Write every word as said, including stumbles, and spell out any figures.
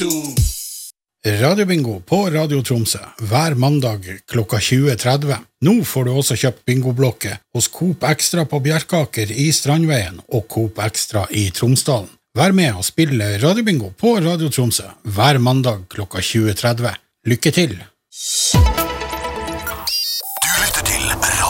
Radiobingo på Radio Tromsø hver mandag klokka tjue tretti. Nå får du også kjøpt bingoblokke hos Coop Extra på Bjerkaker i Strandveien og Coop Extra i Tromsdalen. Vær med og spille Radiobingo på Radio Tromsø hver mandag klokka tjue tretti. Lykke til!